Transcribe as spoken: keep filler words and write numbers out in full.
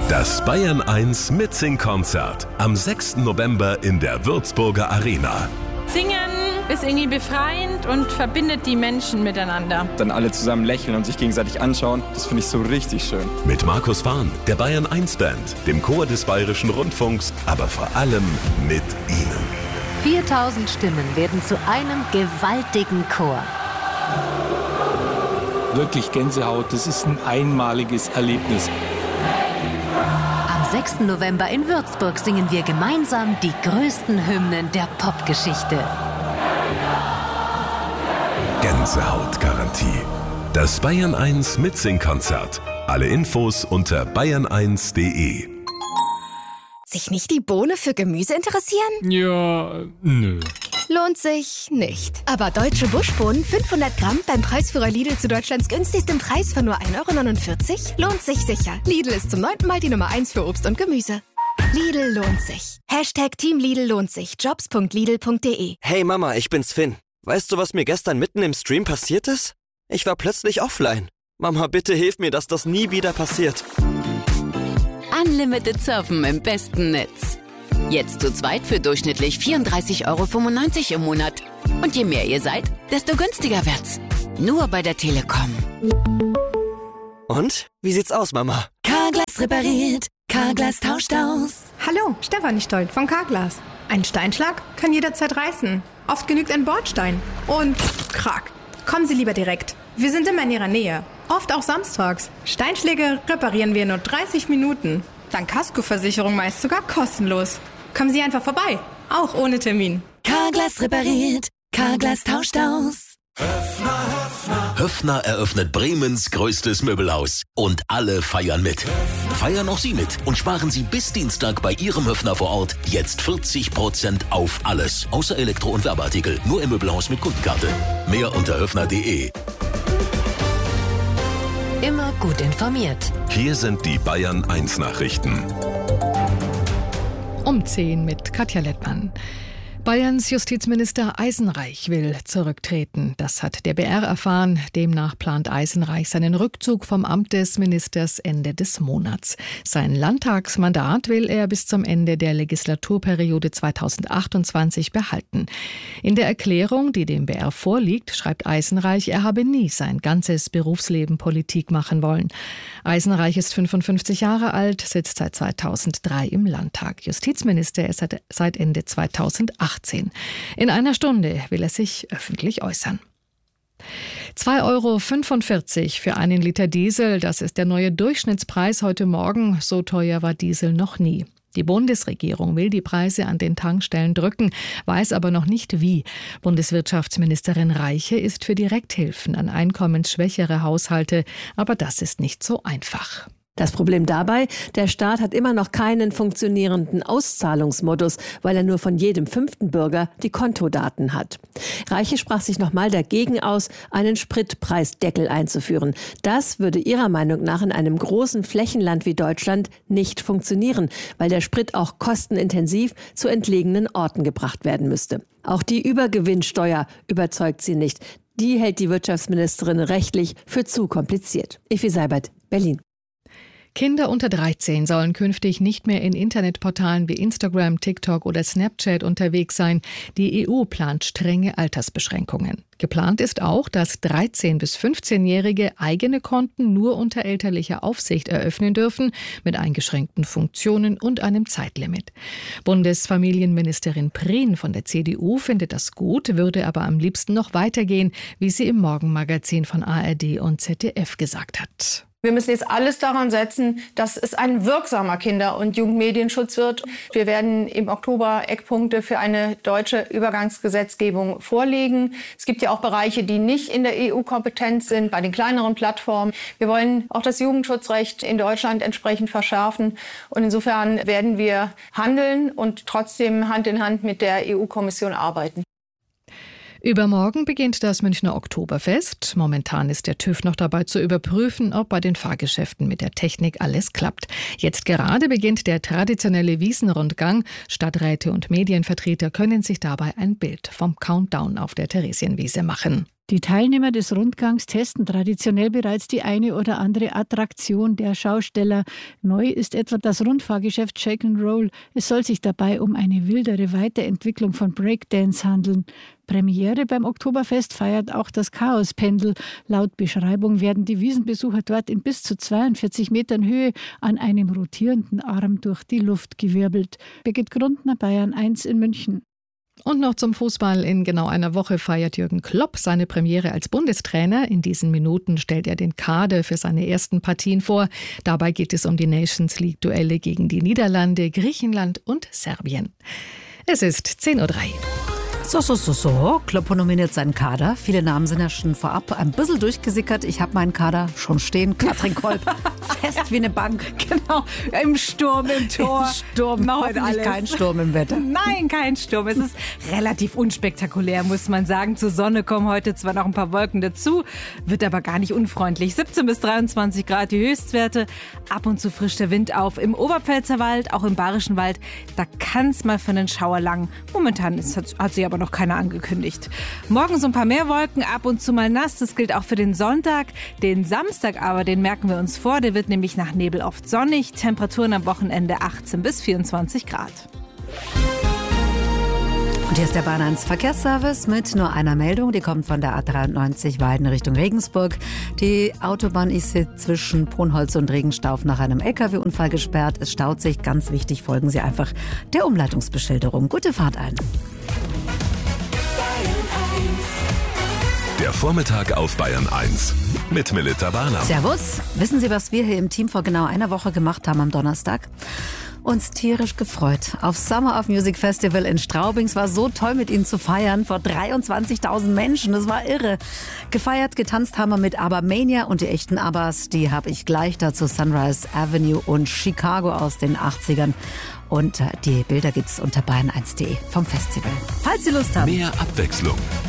Das Bayern eins Mitsing-Konzert am sechsten November in der Würzburger Arena. Singen ist irgendwie befreiend und verbindet die Menschen miteinander. Dann alle zusammen lächeln und sich gegenseitig anschauen, das finde ich so richtig schön. Mit Markus Fahn, der Bayern eins Band, dem Chor des Bayerischen Rundfunks, aber vor allem mit Ihnen. viertausend Stimmen werden zu einem gewaltigen Chor. Wirklich Gänsehaut, das ist ein einmaliges Erlebnis. Am sechsten November in Würzburg singen wir gemeinsam die größten Hymnen der Popgeschichte. Gänsehautgarantie. Das Bayern eins Mitsing-Konzert. Alle Infos unter bayern eins punkt de. Sich nicht die Bohne für Gemüse interessieren? Ja, nö. Lohnt sich nicht. Aber deutsche Buschbohnen fünfhundert Gramm beim Preisführer Lidl zu Deutschlands günstigstem Preis von nur ein Euro neunundvierzig lohnt sich sicher. Lidl ist zum neunten Mal die Nummer eins für Obst und Gemüse. Lidl lohnt sich. Hashtag Team Lidl lohnt sich. jobs punkt lidl punkt de. Hey Mama, ich bin's Finn. Weißt du, was mir gestern mitten im Stream passiert ist? Ich war plötzlich offline. Mama, bitte hilf mir, dass das nie wieder passiert. Unlimited Surfen im besten Netz. Jetzt zu zweit für durchschnittlich vierunddreißig Euro fünfundneunzig im Monat. Und je mehr ihr seid, desto günstiger wird's. Nur bei der Telekom. Und? Wie sieht's aus, Mama? Carglass repariert. Carglass tauscht aus. Hallo, Stefanie Stolt von Carglass. Ein Steinschlag kann jederzeit reißen. Oft genügt ein Bordstein. Und krack. Kommen Sie lieber direkt. Wir sind immer in Ihrer Nähe. Oft auch samstags. Steinschläge reparieren wir in nur dreißig Minuten. Dank Kaskoversicherung meist sogar kostenlos. Kommen Sie einfach vorbei. Auch ohne Termin. Carglass repariert. Carglass tauscht aus. Höffner, Höffner. Höffner eröffnet Bremens größtes Möbelhaus. Und alle feiern mit. Feiern auch Sie mit und sparen Sie bis Dienstag bei Ihrem Höffner vor Ort jetzt vierzig Prozent auf alles. Außer Elektro- und Werbeartikel. Nur im Möbelhaus mit Kundenkarte. Mehr unter höffner punkt de. Immer gut informiert. Hier sind die Bayern eins Nachrichten. Um zehn mit Katja Lettmann. Bayerns Justizminister Eisenreich will zurücktreten. Das hat der B R erfahren. Demnach plant Eisenreich seinen Rückzug vom Amt des Ministers Ende des Monats. Sein Landtagsmandat will er bis zum Ende der Legislaturperiode zweitausendachtundzwanzig behalten. In der Erklärung, die dem B R vorliegt, schreibt Eisenreich, er habe nie sein ganzes Berufsleben Politik machen wollen. Eisenreich ist fünfundfünfzig Jahre alt, sitzt seit zweitausenddrei im Landtag. Justizminister ist seit Ende zweitausendachtzehn. In einer Stunde will er sich öffentlich äußern. zwei Euro fünfundvierzig für einen Liter Diesel, das ist der neue Durchschnittspreis heute Morgen. So teuer war Diesel noch nie. Die Bundesregierung will die Preise an den Tankstellen drücken, weiß aber noch nicht wie. Bundeswirtschaftsministerin Reiche ist für Direkthilfen an einkommensschwächere Haushalte, aber das ist nicht so einfach. Das Problem dabei, der Staat hat immer noch keinen funktionierenden Auszahlungsmodus, weil er nur von jedem fünften Bürger die Kontodaten hat. Reiche sprach sich nochmal dagegen aus, einen Spritpreisdeckel einzuführen. Das würde ihrer Meinung nach in einem großen Flächenland wie Deutschland nicht funktionieren, weil der Sprit auch kostenintensiv zu entlegenen Orten gebracht werden müsste. Auch die Übergewinnsteuer überzeugt sie nicht. Die hält die Wirtschaftsministerin rechtlich für zu kompliziert. Effi Seibert, Berlin. Kinder unter dreizehn sollen künftig nicht mehr in Internetportalen wie Instagram, TikTok oder Snapchat unterwegs sein. Die E U plant strenge Altersbeschränkungen. Geplant ist auch, dass dreizehn- bis fünfzehnjährige eigene Konten nur unter elterlicher Aufsicht eröffnen dürfen, mit eingeschränkten Funktionen und einem Zeitlimit. Bundesfamilienministerin Prien von der C D U findet das gut, würde aber am liebsten noch weitergehen, wie sie im Morgenmagazin von A R D und Z D F gesagt hat. Wir müssen jetzt alles daran setzen, dass es ein wirksamer Kinder- und Jugendmedienschutz wird. Wir werden im Oktober Eckpunkte für eine deutsche Übergangsgesetzgebung vorlegen. Es gibt ja auch Bereiche, die nicht in der E U-Kompetenz sind, bei den kleineren Plattformen. Wir wollen auch das Jugendschutzrecht in Deutschland entsprechend verschärfen. Und insofern werden wir handeln und trotzdem Hand in Hand mit der E U-Kommission arbeiten. Übermorgen beginnt das Münchner Oktoberfest. Momentan ist der TÜV noch dabei zu überprüfen, ob bei den Fahrgeschäften mit der Technik alles klappt. Jetzt gerade beginnt der traditionelle Wiesenrundgang. Stadträte und Medienvertreter können sich dabei ein Bild vom Countdown auf der Theresienwiese machen. Die Teilnehmer des Rundgangs testen traditionell bereits die eine oder andere Attraktion der Schausteller. Neu ist etwa das Rundfahrgeschäft Shake and Roll. Es soll sich dabei um eine wildere Weiterentwicklung von Breakdance handeln. Premiere beim Oktoberfest feiert auch das Chaospendel. Laut Beschreibung werden die Wiesenbesucher dort in bis zu zweiundvierzig Metern Höhe an einem rotierenden Arm durch die Luft gewirbelt. Birgit Grundner, Bayern eins in München. Und noch zum Fußball. In genau einer Woche feiert Jürgen Klopp seine Premiere als Bundestrainer. In diesen Minuten stellt er den Kader für seine ersten Partien vor. Dabei geht es um die Nations League-Duelle gegen die Niederlande, Griechenland und Serbien. Es ist zehn Uhr drei. So, so, so, so. Kloppo nominiert seinen Kader. Viele Namen sind ja schon vorab ein bisschen durchgesickert. Ich habe meinen Kader schon stehen. Katrin Kolb, fest wie eine Bank. Genau, im Sturm, im Tor. Im Sturm, hoffentlich kein Sturm im Wetter. Nein, kein Sturm. Es ist relativ unspektakulär, muss man sagen. Zur Sonne kommen heute zwar noch ein paar Wolken dazu, wird aber gar nicht unfreundlich. siebzehn bis dreiundzwanzig Grad die Höchstwerte. Ab und zu frischt der Wind auf. Im Oberpfälzer Wald, auch im Bayerischen Wald, da kann es mal für einen Schauer langen. Momentan ist, hat, hat sich aber noch keiner angekündigt. Morgen so ein paar mehr Wolken, ab und zu mal nass. Das gilt auch für den Sonntag. Den Samstag aber, den merken wir uns vor. Der wird nämlich nach Nebel oft sonnig. Temperaturen am Wochenende achtzehn bis vierundzwanzig Grad. Und hier ist der Bahn eins Verkehrsservice mit nur einer Meldung. Die kommt von der A dreiundneunzig Weiden Richtung Regensburg. Die Autobahn ist jetzt zwischen Ponholz und Regenstauf nach einem L K W-Unfall gesperrt. Es staut sich. Ganz wichtig, folgen Sie einfach der Umleitungsbeschilderung. Gute Fahrt ein. Der Vormittag auf Bayern eins mit Melita Barner. Servus. Wissen Sie, was wir hier im Team vor genau einer Woche gemacht haben am Donnerstag? Uns tierisch gefreut. Auf Summer of Music Festival in Straubing. Es war so toll, mit Ihnen zu feiern. Vor dreiundzwanzigtausend Menschen. Das war irre. Gefeiert, getanzt haben wir mit ABBA Mania und die echten ABBAs. Die habe ich gleich dazu. Sunrise Avenue und Chicago aus den achtzigern. Und die Bilder gibt's unter bayern eins punkt de vom Festival. Falls Sie Lust haben. Mehr Abwechslung,